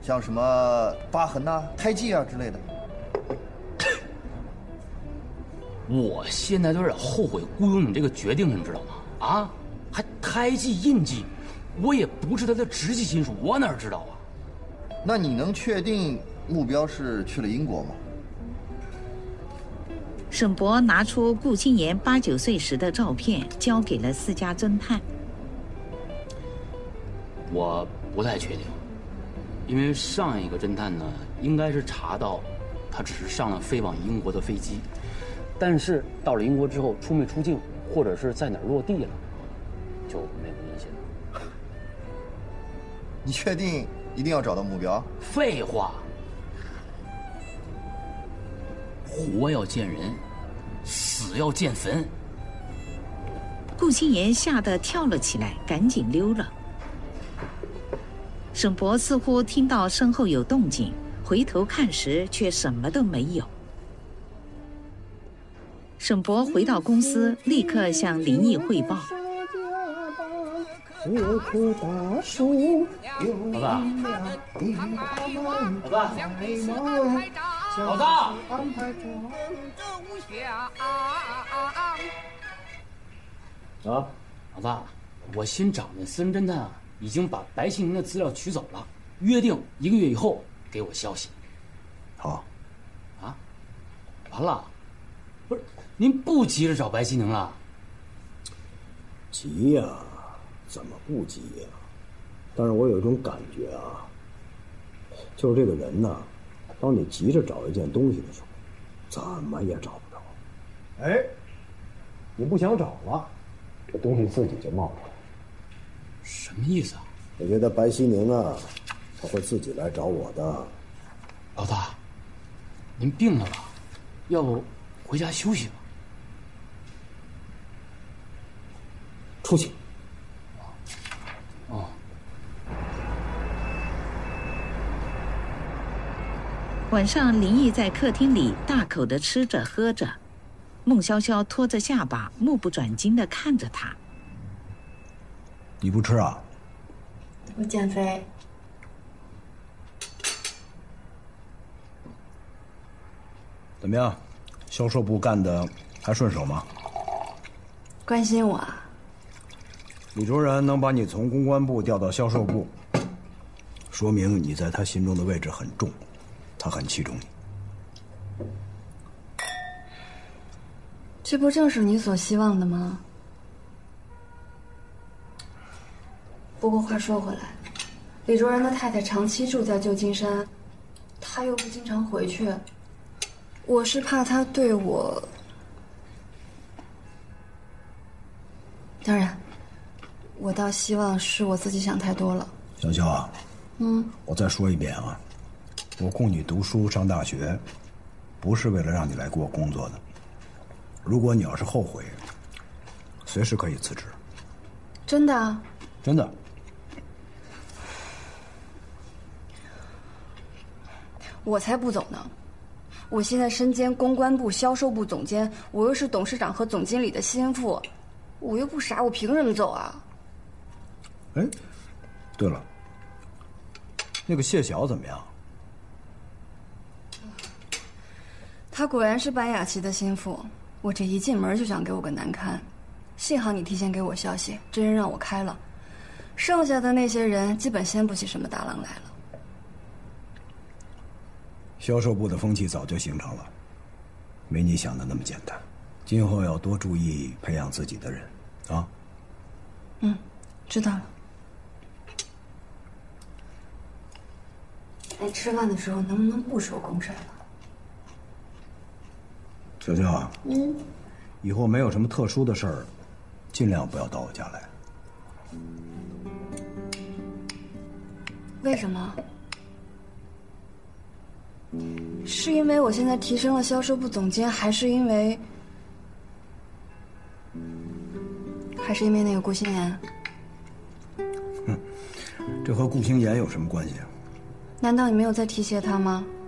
像什么疤痕呐、胎记啊之类的。 我现在都有点后悔雇佣你这个决定了，你知道吗？啊，还胎记印记，我也不是他的直系亲属，我哪知道啊？ 那你能确定目标是去了英国吗？ 沈博拿出顾青言8、9岁时的照片，交给了私家侦探。 我不太确定，因为上一个侦探呢，应该是查到他只是上了飞往英国的飞机，但是到了英国之后出没出境，或者是在哪儿落地了，就没有印象。 你确定一定要找到目标？ 废话，活要见人，死要见坟。 顾青言吓得跳了起来，赶紧溜了。沈博似乎听到身后有动静，回头看时却什么都没有。沈博回到公司，立刻向林毅汇报。 这棵大树老大，老大，老大，老大，我新找那私人侦探啊，已经把白杏林的资料取走了，约定1个月以后给我消息。 好。 啊，完了，不是您不急着找白杏林了？ 急呀，怎么不急呀？但是我有一种感觉啊，就是这个人呢，当你急着找一件东西的时候，怎么也找不着。哎，你不想找了，这东西自己就冒出来。 什么意思啊？ 我觉得白希宁啊，他会自己来找我的。 老大，您病了吧？要不回家休息吧？ 出去。 哦。 晚上，林毅在客厅里大口地吃着喝着，孟潇潇拖着下巴，目不转睛地看着他。 你不吃啊？ 我减肥。 怎么样，销售部干的还顺手吗？ 关心我啊？ 李卓然能把你从公关部调到销售部，说明你在他心中的位置很重，他很器重你。 这不正是你所希望的吗？不过话说回来，李卓然的太太长期住在旧金山，他又不经常回去，我是怕他对我……当然，我倒希望是我自己想太多了。 潇潇啊，我再说一遍啊，我供你读书上大学，不是为了让你来给我工作的。如果你要是后悔，随时可以辞职。 真的啊？ 真的。 我才不走呢！我现在身兼公关部、销售部总监，我又是董事长和总经理的心腹，我又不傻，我凭什么走啊？ 哎，对了，那个谢晓怎么样？ 他果然是班雅琪的心腹，我这一进门就想给我个难堪，幸好你提前给我消息，这人让我开了，剩下的那些人基本掀不起什么大浪来了。 销售部的风气早就形成了，没你想的那么简单。今后要多注意培养自己的人，啊。 知道了。哎，吃饭的时候能不能不说公事了？ 潇潇啊，以后没有什么特殊的事儿，尽量不要到我家来。 为什么？是因为我现在提升了销售部总监，还是因为那个顾心妍？ 这和顾星妍有什么关系啊？ 难道你没有再提携他吗？